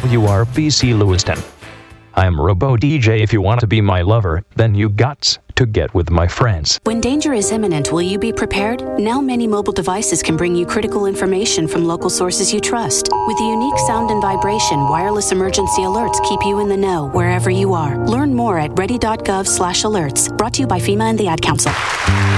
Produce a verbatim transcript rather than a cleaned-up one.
W R B C Lewiston. I'm Robo D J. If you want to be my lover, then you got to get with my friends. When danger is imminent, will you be prepared? Now many mobile devices can bring you critical information from local sources you trust. With the unique sound and vibration, wireless emergency alerts keep you in the know wherever you are. Learn more at ready dot gov slash alerts. Brought to you by FEMA and the Ad Council.